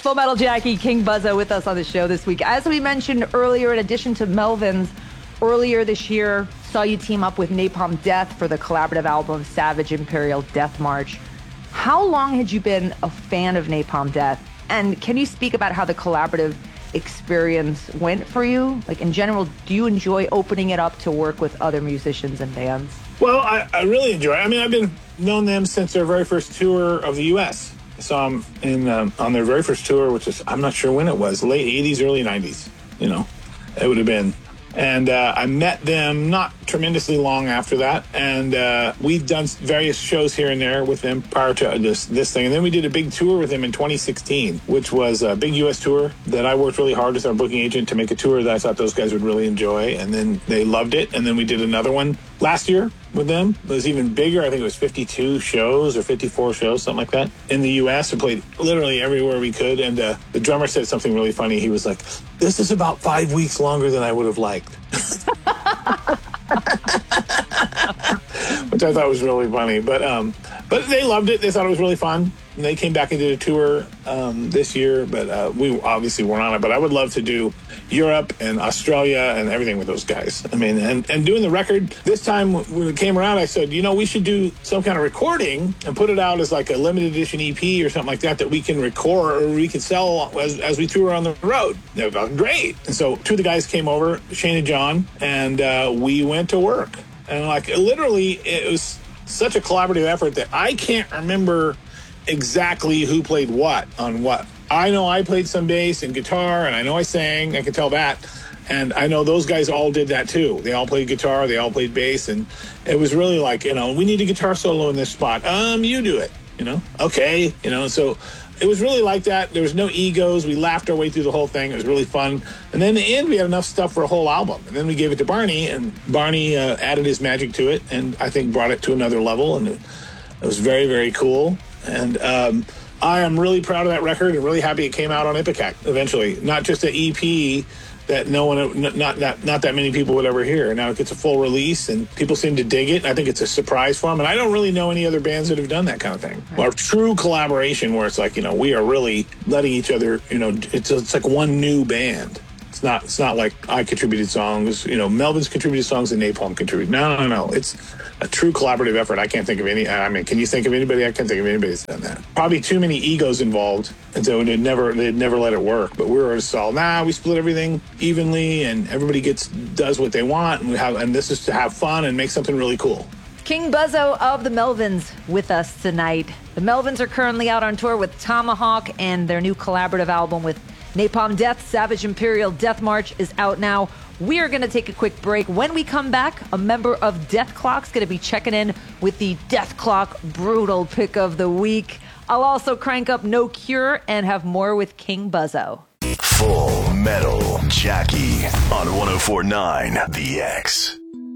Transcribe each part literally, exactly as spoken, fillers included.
Full Metal Jackie, King Buzzo with us on the show this week. As we mentioned earlier, in addition to Melvins, earlier this year, saw you team up with Napalm Death for the collaborative album Savage Imperial Death March. How long had you been a fan of Napalm Death? And can you speak about how the collaborative experience went for you? Like, in general, do you enjoy opening it up to work with other musicians and bands? Well, I, I really enjoy it. I mean, I've been known them since their very first tour of the U S I saw them in, um, on their very first tour, which is, I'm not sure when it was, late eighties, early nineties, you know, it would have been. And uh, I met them not tremendously long after that. And uh, we've done various shows here and there with them prior to this, this thing. And then we did a big tour with them in twenty sixteen, which was a big U S tour that I worked really hard with our booking agent to make a tour that I thought those guys would really enjoy. And then they loved it. And then we did another one last year with them. It was even bigger. I think it was fifty-two shows or fifty-four shows, something like that, in the U S We played literally everywhere we could. And uh, the drummer said something really funny. He was like, this is about five weeks longer than I would have liked. Which I thought was really funny. But um, but they loved it. They thought it was really fun. And they came back and did a tour um, this year, but uh, we obviously weren't on it. But I would love to do Europe and Australia and everything with those guys. I mean, and, and doing the record, this time when it came around, I said, you know, we should do some kind of recording and put it out as like a limited edition E P or something like that that we can record or we can sell as, as we tour on the road. They were great. And so two of the guys came over, Shane and John, and uh, we went to work. And like literally, it was such a collaborative effort that I can't remember exactly who played what on what. I know I played some bass and guitar, and I know I sang. I can tell that. And I know those guys all did that too. They all played guitar. They all played bass. And it was really like, you know, we need a guitar solo in this spot. Um, you do it, you know? Okay. You know, so it was really like that. There was no egos. We laughed our way through the whole thing. It was really fun. And then in the end, we had enough stuff for a whole album. And then we gave it to Barney, and Barney uh, added his magic to it and I think brought it to another level. And it, it was very, very cool. And um, I am really proud of that record and really happy it came out on Ipecac eventually. Not just an E P that no one, not not not that many people would ever hear. Now it gets a full release and people seem to dig it. I think it's a surprise for them. And I don't really know any other bands that have done that kind of thing. Right. Or true collaboration where it's like, you know, we are really letting each other, you know, it's it's like one new band. It's not it's not like I contributed songs, you know, Melvin's contributed songs and Napalm contributed. No, no, no. It's a true collaborative effort. I can't think of any. I mean, can you think of anybody? I can't think of anybody that's done that. Probably too many egos involved, and so they'd never they'd never let it work. But we were just all, nah, we split everything evenly, and everybody gets does what they want, and we have, and this is to have fun and make something really cool. King Buzzo of the Melvins with us tonight. The Melvins are currently out on tour with Tomahawk, and their new collaborative album with Napalm Death, Savage Imperial Death March, is out now. We are going to take a quick break. When we come back, a member of Death Clock's going to be checking in with the Death Clock Brutal Pick of the Week. I'll also crank up No Cure and have more with King Buzzo. Full Metal Jackie on one oh four point nine The X.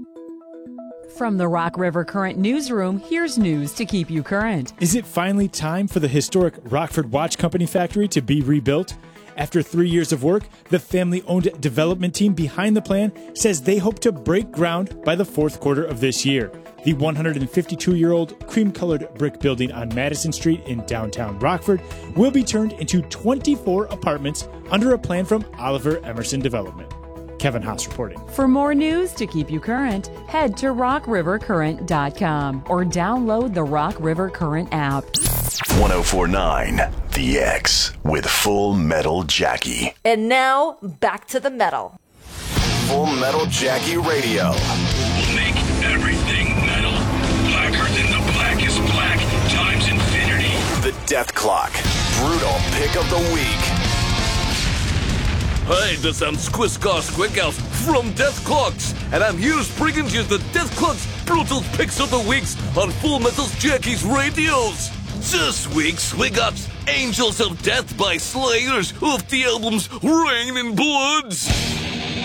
From the Rock River Current newsroom, here's news to keep you current. Is it finally time for the historic Rockford Watch Company factory to be rebuilt? After three years of work, the family-owned development team behind the plan says they hope to break ground by the fourth quarter of this year. The one hundred fifty-two-year-old cream-colored brick building on Madison Street in downtown Rockford will be turned into twenty-four apartments under a plan from Oliver Emerson Development. Kevin Haas reporting. For more news to keep you current, head to rock river current dot com or download the Rock River Current app. one oh four point nine The X with Full Metal Jackie. And now, back to the metal. Full Metal Jackie Radio. We'll make everything metal. Blacker than the blackest black times infinity. The Death Clock. Brutal Pick of the Week. Hey, this is Squiscar Squickhouse from Death Clocks, and I'm here bringing you the Death Clocks Brutal Picks of the Weeks on Full Metal Jackie's radios. This week we got Angels of Death by Slayers off the albums Rain and Bloods.